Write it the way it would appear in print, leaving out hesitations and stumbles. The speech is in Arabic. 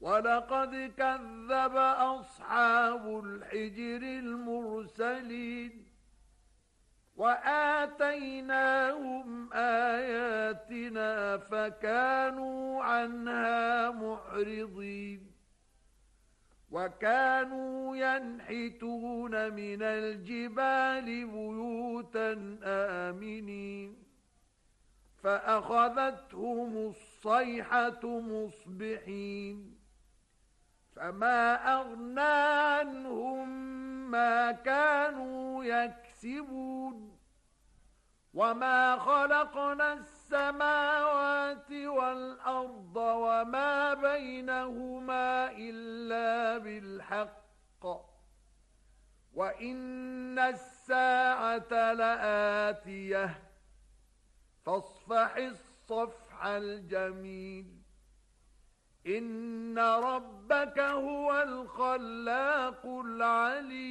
ولقد كذب أصحاب الحجر المرسلين وآتيناهم آياتنا فكانوا عنها معرضين وكانوا ينحتون من الجبال بيوتا آمنين فأخذتهم الصيحة مصبحين فما أغنى عنهم ما كانوا يكسبون وما خلقنا السماوات والأرض وما بينهما إلا بالحق وإن الساعة لآتية فاصفح الصفح الجميل إن ربك هو الخلاق العليم